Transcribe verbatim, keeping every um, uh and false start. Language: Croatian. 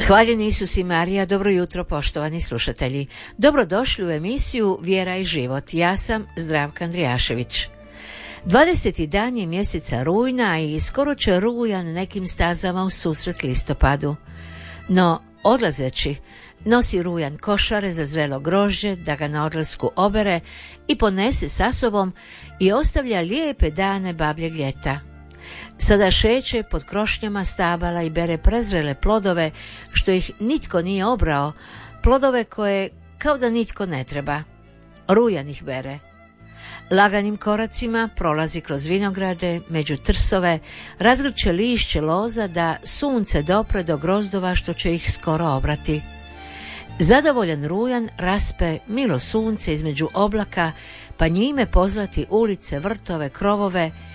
Hvaljeni Isus i Marija, dobro jutro poštovani slušatelji. Dobrodošli u emisiju Vjera i život. Ja sam Zdravka Andrijašević. dvadeseti dan je mjeseca rujna i skoro će rujan nekim stazama u susret listopadu. No, odlazeći, nosi rujan košare za zrelo grožđe da ga na odlasku obere i ponese sa sobom i ostavlja lijepe dane babljeg ljeta. Sada šeće pod krošnjama stabala i bere prezrele plodove što ih nitko nije obrao, plodove koje kao da nitko ne treba. Rujan ih bere. Laganim koracima prolazi kroz vinograde, među trsove, razgrće lišće loza da sunce dopre do grozdova što će ih skoro obrati. Zadovoljan rujan raspe milo sunce između oblaka, pa njime pozlati ulice, vrtove, krovove